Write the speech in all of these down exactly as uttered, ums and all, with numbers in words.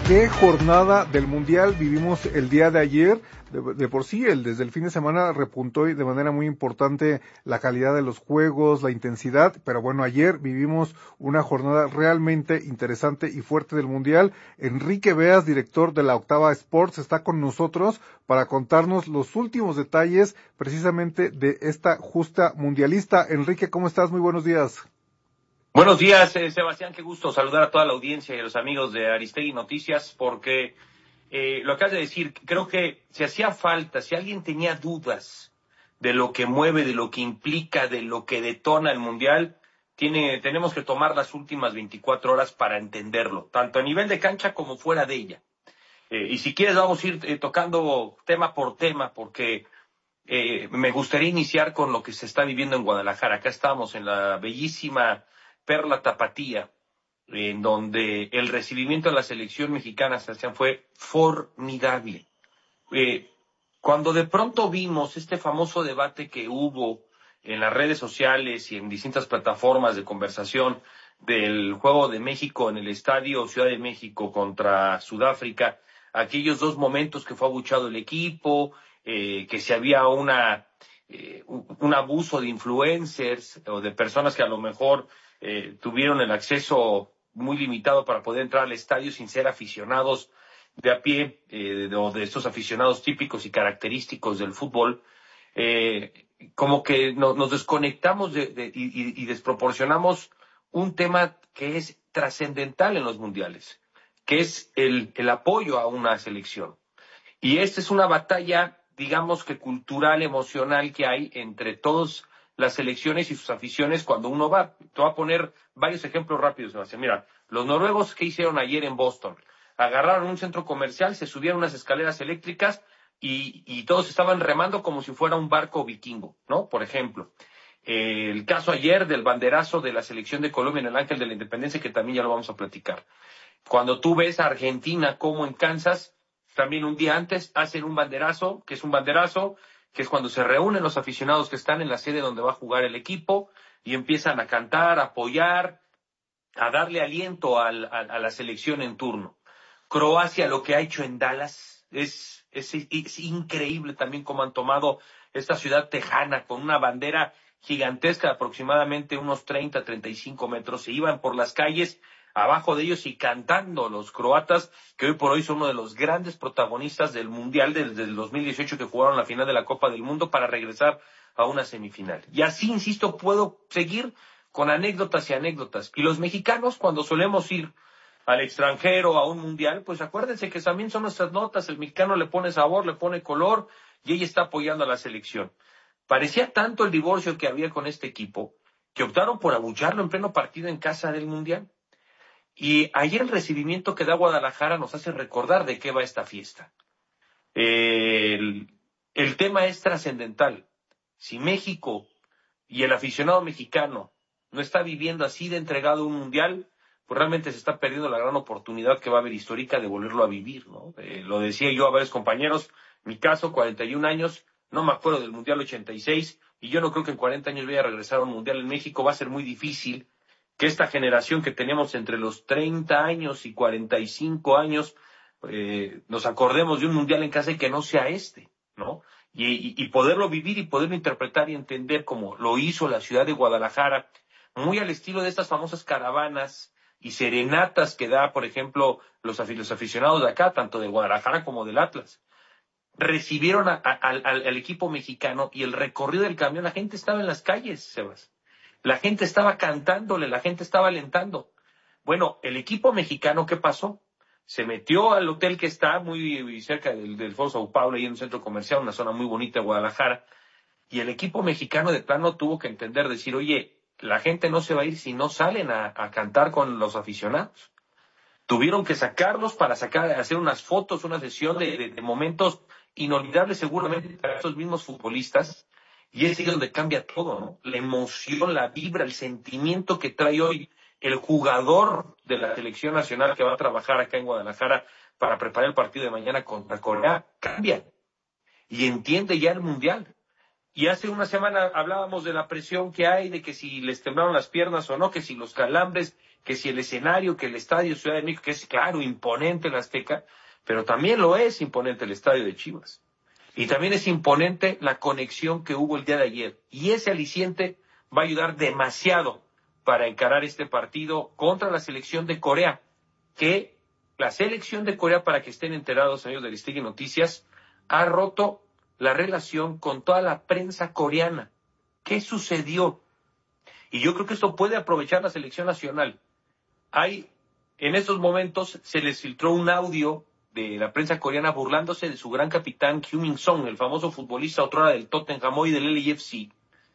qué jornada del Mundial vivimos el día de ayer. De, de por sí, el, desde el fin de semana repuntó de manera muy importante la calidad de los juegos, la intensidad, pero bueno, ayer vivimos una jornada realmente interesante y fuerte del Mundial. Enrique Beas, director de la Octava Sports, está con nosotros para contarnos los últimos detalles precisamente de esta justa mundialista. Enrique, ¿cómo estás? Muy buenos días. Buenos días, eh, Sebastián, qué gusto saludar a toda la audiencia y a los amigos de Aristegui Noticias, porque eh, lo acabas de decir, creo que si hacía falta, si alguien tenía dudas de lo que mueve, de lo que implica, de lo que detona el Mundial, tiene, tenemos que tomar las últimas veinticuatro horas para entenderlo, tanto a nivel de cancha como fuera de ella. Eh, y si quieres vamos a ir eh, tocando tema por tema, porque eh, me gustaría iniciar con lo que se está viviendo en Guadalajara. Acá estamos en la bellísima Perla Tapatía, en donde el recibimiento de la selección mexicana, Sebastián, fue formidable. Eh, cuando de pronto vimos este famoso debate que hubo en las redes sociales y en distintas plataformas de conversación del juego de México en el Estadio Ciudad de México contra Sudáfrica, aquellos dos momentos que fue abuchado el equipo, eh, que si había una, eh, un abuso de influencers o de personas que a lo mejor Eh, tuvieron el acceso muy limitado para poder entrar al estadio sin ser aficionados de a pie, eh, de, o de estos aficionados típicos y característicos del fútbol, eh, como que no, nos desconectamos de, de, y, y desproporcionamos un tema que es trascendental en los mundiales, que es el, el apoyo a una selección. Y esta es una batalla, digamos que cultural, emocional que hay entre todos las selecciones y sus aficiones cuando uno va. Te voy a poner varios ejemplos rápidos, Sebastián. Mira, los noruegos, ¿qué hicieron ayer en Boston? Agarraron un centro comercial, se subieron unas escaleras eléctricas y, y todos estaban remando como si fuera un barco vikingo, ¿no? Por ejemplo. Eh, el caso ayer del banderazo de la selección de Colombia en el Ángel de la Independencia, que también ya lo vamos a platicar. Cuando tú ves a Argentina como en Kansas, también un día antes hacen un banderazo, que es un banderazo, que es cuando se reúnen los aficionados que están en la sede donde va a jugar el equipo y empiezan a cantar, a apoyar, a darle aliento al, a, a la selección en turno. Croacia, lo que ha hecho en Dallas, es, es, es increíble también cómo han tomado esta ciudad tejana con una bandera gigantesca de aproximadamente unos treinta, treinta y cinco metros. Se iban por las calles abajo de ellos y cantando los croatas, que hoy por hoy son uno de los grandes protagonistas del Mundial desde el dos mil dieciocho, que jugaron la final de la Copa del Mundo para regresar a una semifinal. Y así, insisto, puedo seguir con anécdotas y anécdotas. Y los mexicanos, cuando solemos ir al extranjero, a un Mundial, pues acuérdense que también son nuestras notas. El mexicano le pone sabor, le pone color y ella está apoyando a la selección. Parecía tanto el divorcio que había con este equipo que optaron por abucharlo en pleno partido en casa del Mundial. Y ayer el recibimiento que da Guadalajara nos hace recordar de qué va esta fiesta. El, el tema es trascendental. Si México y el aficionado mexicano no está viviendo así de entregado un mundial, pues realmente se está perdiendo la gran oportunidad que va a haber histórica de volverlo a vivir, ¿no? Eh, lo decía yo a varios compañeros, mi caso, cuarenta y un años, no me acuerdo del Mundial ochenta y seis, y yo no creo que en cuarenta años vaya a regresar a un Mundial en México. Va a ser muy difícil que esta generación que tenemos entre los treinta años y cuarenta y cinco años, eh, nos acordemos de un Mundial en casa y que no sea este, ¿no? Y, y, y poderlo vivir y poderlo interpretar y entender como lo hizo la ciudad de Guadalajara, muy al estilo de estas famosas caravanas y serenatas que da, por ejemplo, los, los aficionados de acá, tanto de Guadalajara como del Atlas. Recibieron a, a, al, al equipo mexicano y el recorrido del camión, la gente estaba en las calles, Sebas. La gente estaba cantándole, la gente estaba alentando. Bueno, el equipo mexicano, ¿qué pasó? Se metió al hotel que está muy cerca del, del Foro Sao Paulo, ahí en un centro comercial, una zona muy bonita de Guadalajara, y el equipo mexicano de plano tuvo que entender, decir, oye, la gente no se va a ir si no salen a, a cantar con los aficionados. Tuvieron que sacarlos para sacar, hacer unas fotos, una sesión de, de, de momentos inolvidables seguramente para esos mismos futbolistas. Y es ahí donde cambia todo, ¿no? La emoción, la vibra, el sentimiento que trae hoy el jugador de la selección nacional que va a trabajar acá en Guadalajara para preparar el partido de mañana contra Corea, cambia. Y entiende ya el Mundial. Y hace una semana hablábamos de la presión que hay, de que si les temblaron las piernas o no, que si los calambres, que si el escenario, que el estadio Ciudad de México, que es claro, imponente el Azteca, pero también lo es imponente el estadio de Chivas. Y también es imponente la conexión que hubo el día de ayer. Y ese aliciente va a ayudar demasiado para encarar este partido contra la selección de Corea, que la selección de Corea, para que estén enterados, amigos de Aristegui Noticias, ha roto la relación con toda la prensa coreana. ¿Qué sucedió? Y yo creo que esto puede aprovechar la selección nacional. Hay, en estos momentos, se les filtró un audio de la prensa coreana burlándose de su gran capitán Heung-min Son, el famoso futbolista otrora del Tottenham y del L A F C,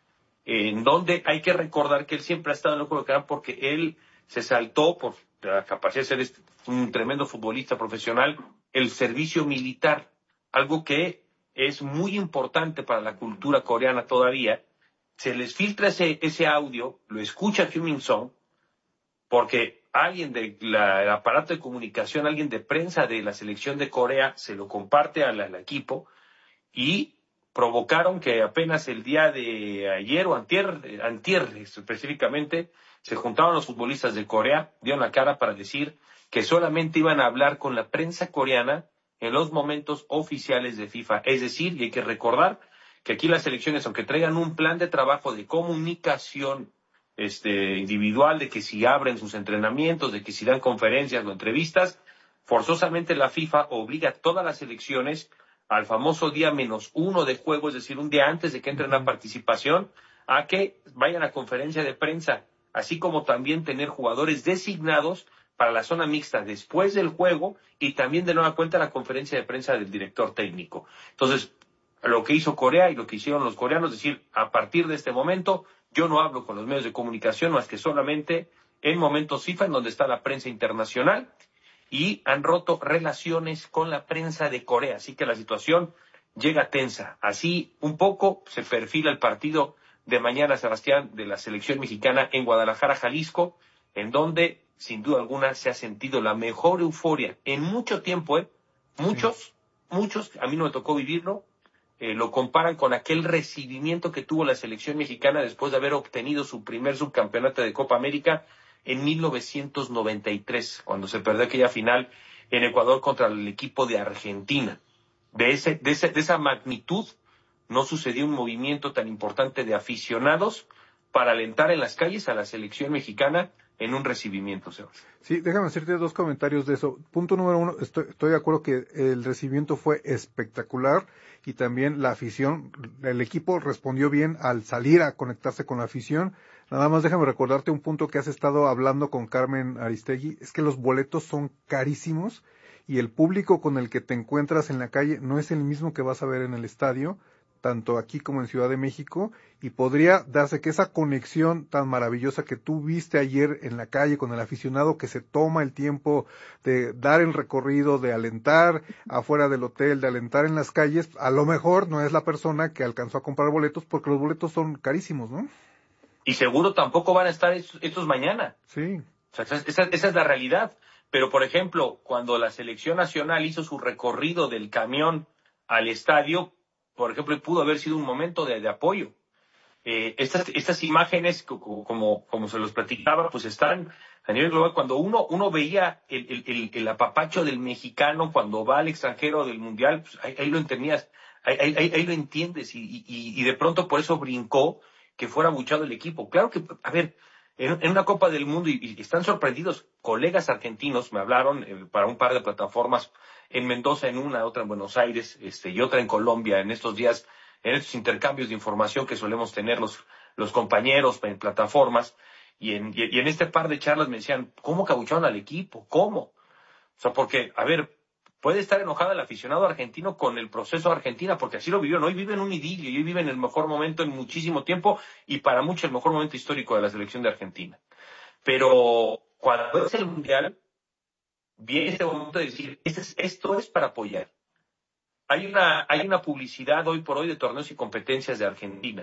en donde hay que recordar que él siempre ha estado en el juego coreano porque él se saltó, por la capacidad de ser este, un tremendo futbolista profesional, el servicio militar, algo que es muy importante para la cultura coreana todavía. Se les filtra ese, ese audio, lo escucha Heung-min Son, porque alguien del aparato de comunicación, alguien de prensa de la selección de Corea, se lo comparte al, al equipo y provocaron que apenas el día de ayer o antier, antier específicamente, se juntaron los futbolistas de Corea, dieron la cara para decir que solamente iban a hablar con la prensa coreana en los momentos oficiales de FIFA. Es decir, y hay que recordar que aquí las selecciones, aunque traigan un plan de trabajo de comunicación este, individual, de que si abren sus entrenamientos, de que si dan conferencias o entrevistas, forzosamente la FIFA obliga a todas las selecciones al famoso día menos uno de juego, es decir, un día antes de que entren a participación, a que vayan a conferencia de prensa, así como también tener jugadores designados para la zona mixta después del juego y también de nueva cuenta la conferencia de prensa del director técnico. Entonces, lo que hizo Corea y lo que hicieron los coreanos, es decir, a partir de este momento, yo no hablo con los medios de comunicación más que solamente en momentos FIFA, en donde está la prensa internacional, y han roto relaciones con la prensa de Corea. Así que la situación llega tensa. Así un poco se perfila el partido de mañana, Sebastián, de la selección mexicana en Guadalajara, Jalisco, en donde, sin duda alguna, se ha sentido la mejor euforia en mucho tiempo, ¿eh? Muchos, sí. muchos, a mí no me tocó vivirlo, eh, lo comparan con aquel recibimiento que tuvo la selección mexicana después de haber obtenido su primer subcampeonato de Copa América en mil novecientos noventa y tres, cuando se perdió aquella final en Ecuador contra el equipo de Argentina. De, ese, de, ese, de esa magnitud no sucedió un movimiento tan importante de aficionados para alentar en las calles a la selección mexicana en un recibimiento, Sebas. Sí, déjame hacerte dos comentarios de eso. Punto número uno, estoy, estoy de acuerdo que el recibimiento fue espectacular y también la afición, el equipo respondió bien al salir a conectarse con la afición. Nada más déjame recordarte un punto que has estado hablando con Carmen Aristegui, es que los boletos son carísimos y el público con el que te encuentras en la calle no es el mismo que vas a ver en el estadio, tanto aquí como en Ciudad de México, y podría darse que esa conexión tan maravillosa que tú viste ayer en la calle con el aficionado que se toma el tiempo de dar el recorrido, de alentar afuera del hotel, de alentar en las calles, a lo mejor no es la persona que alcanzó a comprar boletos porque los boletos son carísimos, ¿no? Y seguro tampoco van a estar estos, estos mañana. Sí. O sea, esa, esa es la realidad. Pero, por ejemplo, cuando la selección nacional hizo su recorrido del camión al estadio, por ejemplo, pudo haber sido un momento de, de apoyo. Eh, estas, estas imágenes, como, como, como se los platicaba, pues están a nivel global. Cuando uno, uno veía el, el, el, el apapacho del mexicano cuando va al extranjero del mundial, pues ahí, ahí lo entendías, ahí, ahí, ahí lo entiendes, y, y, y de pronto por eso brincó que fuera abuchado el equipo. Claro que, a ver, en, en una Copa del Mundo, y, y están sorprendidos, colegas argentinos me hablaron eh, para un par de plataformas, en Mendoza en una, otra en Buenos Aires, este, y otra en Colombia, en estos días, en estos intercambios de información que solemos tener los, los compañeros en plataformas, y en, y, y en este par de charlas me decían, ¿cómo cabucharon al equipo? ¿Cómo? O sea, porque, a ver, puede estar enojado el aficionado argentino con el proceso de Argentina, porque así lo vivió, ¿no? Hoy vive en un idilio, y hoy vive en el mejor momento en muchísimo tiempo, y para muchos el mejor momento histórico de la selección de Argentina. Pero cuando es el Mundial, viene este momento de decir, esto es, esto es para apoyar. Hay una, hay una publicidad hoy por hoy de torneos y competencias de Argentina,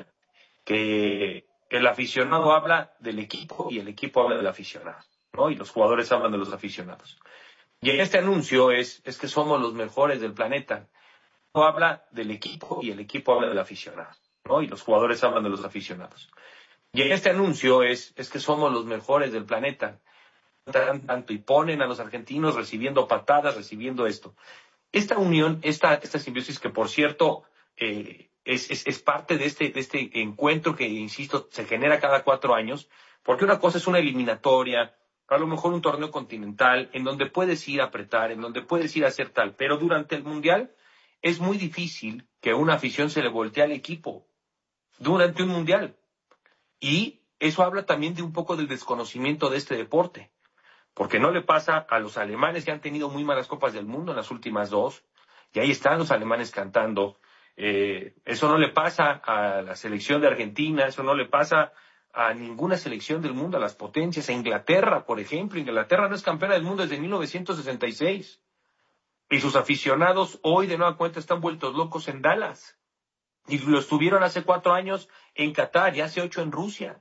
que el aficionado habla del equipo y el equipo habla del aficionado, ¿no? Y los jugadores hablan de los aficionados. Y en este anuncio es, es que somos los mejores del planeta. No habla del equipo y el equipo habla del aficionado, ¿no? Y los jugadores hablan de los aficionados. Y en este anuncio es, es que somos los mejores del planeta. Tanto, y ponen a los argentinos recibiendo patadas, recibiendo esto. Esta unión, esta, esta simbiosis que, por cierto, eh, es, es, es parte de este, de este encuentro que, insisto, se genera cada cuatro años, porque una cosa es una eliminatoria, a lo mejor un torneo continental, en donde puedes ir a apretar, en donde puedes ir a hacer tal, pero durante el Mundial es muy difícil que una afición se le voltee al equipo durante un Mundial. Y eso habla también de un poco del desconocimiento de este deporte. Porque no le pasa a los alemanes que han tenido muy malas Copas del Mundo en las últimas dos, y ahí están los alemanes cantando. Eh, eso no le pasa a la selección de Argentina, eso no le pasa a ninguna selección del mundo, a las potencias, a Inglaterra, por ejemplo. Inglaterra no es campeona del mundo desde mil novecientos sesenta y seis. Y sus aficionados hoy de nueva cuenta están vueltos locos en Dallas. Y lo estuvieron hace cuatro años en Qatar y hace ocho en Rusia.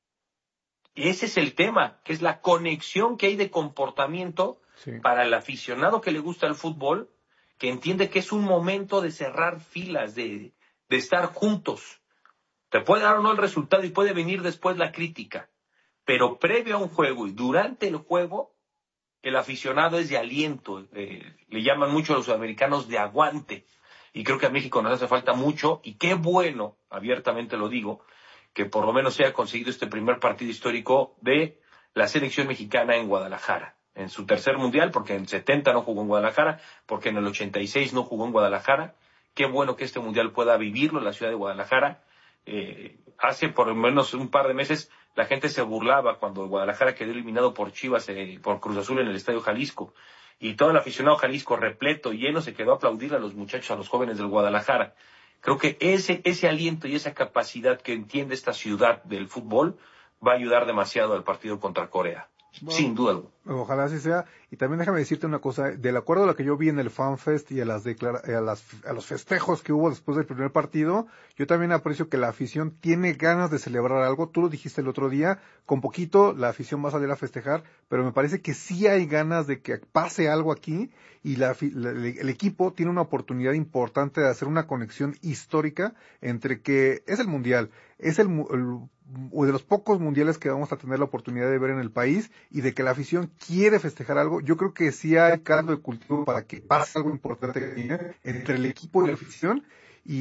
Ese es el tema, que es la conexión que hay de comportamiento sí. para el aficionado que le gusta el fútbol, que entiende que es un momento de cerrar filas, de, de estar juntos. Te puede dar o no el resultado y puede venir después la crítica, pero previo a un juego y durante el juego, el aficionado es de aliento, eh, le llaman mucho a los sudamericanos de aguante, y creo que a México nos hace falta mucho, y qué bueno, abiertamente lo digo, que por lo menos se haya conseguido este primer partido histórico de la selección mexicana en Guadalajara, en su tercer mundial, porque en el setenta no jugó en Guadalajara, porque en el ochenta y seis no jugó en Guadalajara. Qué bueno que este mundial pueda vivirlo en la ciudad de Guadalajara. Eh, hace por lo menos un par de meses la gente se burlaba cuando Guadalajara quedó eliminado por Chivas, eh, por Cruz Azul en el Estadio Jalisco, y todo el aficionado Jalisco repleto, lleno, se quedó a aplaudir a los muchachos, a los jóvenes del Guadalajara. Creo que ese, ese aliento y esa capacidad que entiende esta ciudad del fútbol va a ayudar demasiado al partido contra Corea. Bueno, sin duda alguna. Ojalá así sea. Y también déjame decirte una cosa, del acuerdo a lo que yo vi en el FanFest y a las declara- a las a los festejos que hubo después del primer partido, yo también aprecio que la afición tiene ganas de celebrar algo. Tú lo dijiste el otro día, con poquito la afición va a salir a festejar, pero me parece que sí hay ganas de que pase algo aquí y la, la, el equipo tiene una oportunidad importante de hacer una conexión histórica entre que es el Mundial, es el, el o de los pocos mundiales que vamos a tener la oportunidad de ver en el país y de que la afición quiere festejar algo. Yo creo que sí hay caldo de cultivo para que pase algo importante entre el equipo y la afición